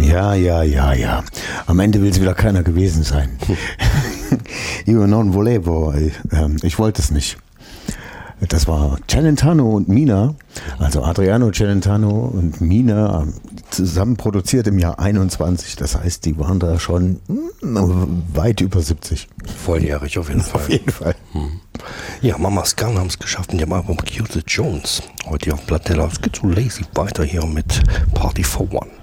Ja. Am Ende will es wieder keiner gewesen sein. Io non volevo. Ich wollte es nicht. Das war Celentano und Mina, also Adriano Celentano und Mina, zusammen produziert im Jahr 21. Das heißt, die waren da schon weit über 70. Volljährig auf jeden Fall. Auf jeden Fall. Ja, Mama's Gun haben es geschafft in dem Album Cute Jones. Heute hier auf Platella. Es geht so lazy weiter hier mit Party for One.